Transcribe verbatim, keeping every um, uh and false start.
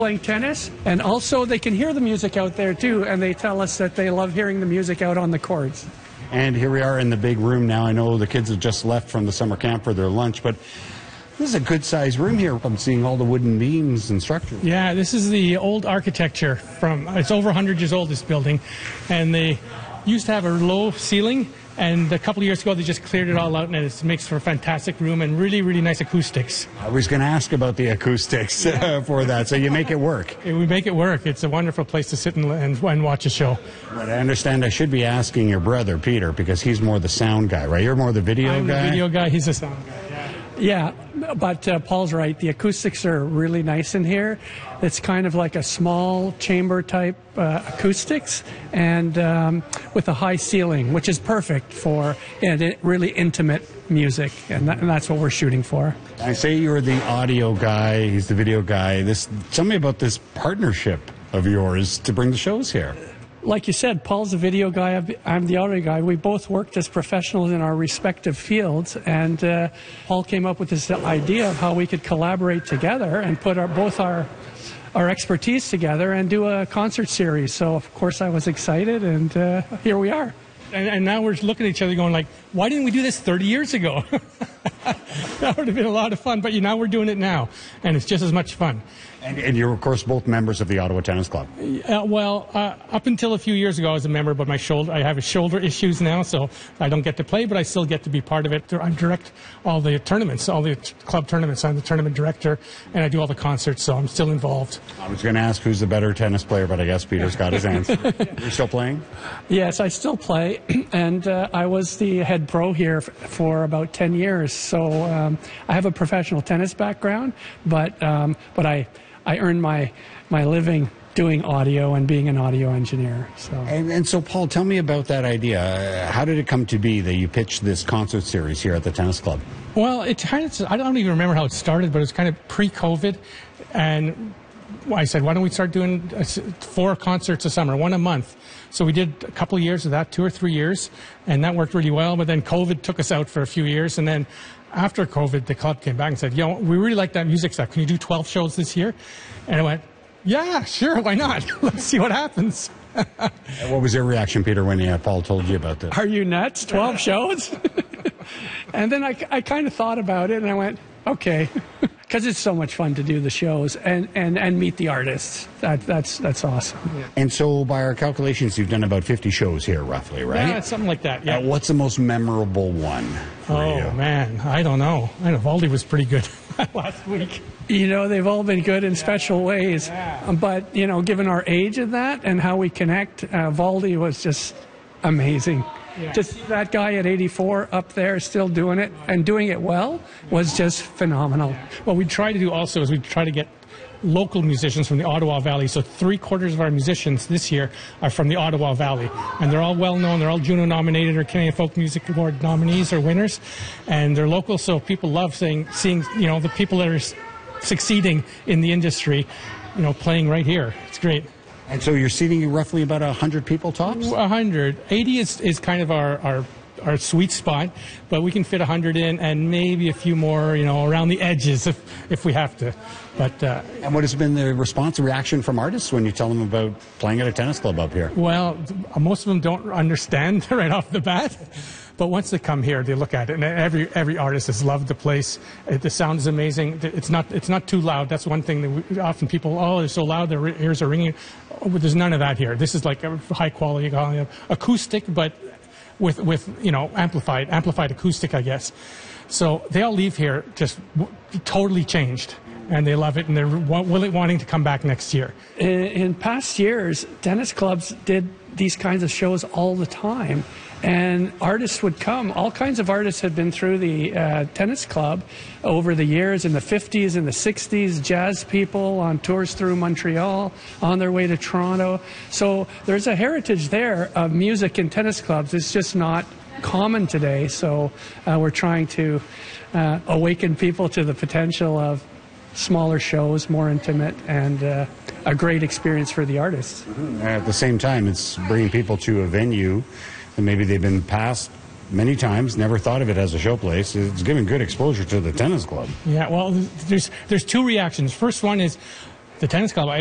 playing tennis, and also they can hear the music out there too, and they tell us that they love hearing the music out on the courts. And here we are in the big room now. I know the kids have just left from the summer camp for their lunch, but this is a good-sized room here. I'm seeing all the wooden beams and structures. Yeah, this is the old architecture from, it's over one hundred years old, this building, and they used to have a low ceiling, and a couple of years ago they just cleared it all out, and it makes for a fantastic room and really, really nice acoustics. I was going to ask about the acoustics uh, for that, so you make it work. We make it work. It's a wonderful place to sit and, and, and watch a show. But I understand I should be asking your brother, Peter, because he's more the sound guy, right? You're more the video I'm guy? I'm the video guy, he's the sound guy. Yeah, but uh, Paul's right. The acoustics are really nice in here. It's kind of like a small chamber type uh, acoustics, and um, with a high ceiling, which is perfect for and really intimate music, and, that, and that's what we're shooting for. I say you're the audio guy, he's the video guy. This, tell me about this partnership of yours to bring the shows here. Like you said, Paul's the video guy, I'm the audio guy. We both worked as professionals in our respective fields, and uh, Paul came up with this idea of how we could collaborate together and put our, both our our expertise together and do a concert series. So, of course, I was excited, and uh, here we are. And, and now we're looking at each other going like, why didn't we do this thirty years ago? That would have been a lot of fun, but you know, we're doing it now, and it's just as much fun. And, and you're, of course, both members of the Ottawa Tennis Club. Uh, well, uh, up until a few years ago, I was a member, but my shoulder, I have shoulder issues now, so I don't get to play, but I still get to be part of it. I direct all the tournaments, all the club tournaments. I'm the tournament director, and I do all the concerts, so I'm still involved. I was going to ask who's the better tennis player, but I guess Peter's got his answer. You're still playing? Yes, I still play, and uh, I was the head pro here f- for about ten years. So um, I have a professional tennis background, but um, but I I earned my my living doing audio and being an audio engineer. So and, and so, Paul, tell me about that idea. Uh, how did it come to be that you pitched this concert series here at the tennis club? Well, it kind of, I don't even remember how it started, but it was kind of pre-COVID, and I said, why don't we start doing four concerts a summer, one a month? So we did a couple of years of that, two or three years, and that worked really well. But then COVID took us out for a few years, and then after COVID, the club came back and said, you know, we really like that music stuff. Can you do twelve shows this year? And I went, yeah, sure, why not? Let's see what happens. What was your reaction, Peter, when uh, Paul told you about this? Are you nuts? twelve shows? And then I, I kind of thought about it, and I went, okay. Because it's so much fun to do the shows and, and, and meet the artists. That, that's that's awesome. Yeah. And so, by our calculations, you've done about fifty shows here, roughly, right? Yeah, something like that, yeah. Uh, what's the most memorable one for oh, you? Oh, man, I don't know. I know Valdi was pretty good last week. You know, they've all been good in yeah. special ways. Yeah. Um, but, you know, given our age of that and how we connect, uh, Valdi was just amazing. Yeah. Just that guy at eighty-four up there still doing it and doing it well was just phenomenal. What we try to do also is we try to get local musicians from the Ottawa Valley. So three quarters of our musicians this year are from the Ottawa Valley. And they're all well known. They're all Juno nominated or Canadian Folk Music Award nominees or winners. And they're local, so people love saying, seeing, you know, the people that are s- succeeding in the industry, you know, playing right here. It's great. And so you're seating roughly about one hundred people tops? one hundred. eighty is, is kind of our, our, our sweet spot, but we can fit one hundred in and maybe a few more, you know, around the edges if, if we have to. But uh, And what has been the response, the reaction from artists when you tell them about playing at a tennis club up here? Well, most of them don't understand right off the bat. But once they come here, they look at it, and every every artist has loved the place. It, the sound is amazing. It's not it's not too loud. That's one thing that we, often people, oh, they're so loud, their ears are ringing. Oh, there's none of that here. This is like a high quality uh, acoustic, but with with you know amplified amplified acoustic, I guess. So they all leave here just w- totally changed. And they love it, and they're w- wanting to come back next year. In, in past years, tennis clubs did these kinds of shows all the time, and artists would come. All kinds of artists had been through the uh, tennis club over the years, in the fifties and the sixties, jazz people on tours through Montreal, on their way to Toronto. So there's a heritage there of music in tennis clubs. It's just not common today, so uh, we're trying to uh, awaken people to the potential of smaller shows, more intimate, and uh, a great experience for the artists. Mm-hmm. At the same time, it's bringing people to a venue that maybe they've been past many times, never thought of it as a showplace. It's giving good exposure to the tennis club. Yeah, well, there's there's two reactions. First one is the tennis club, I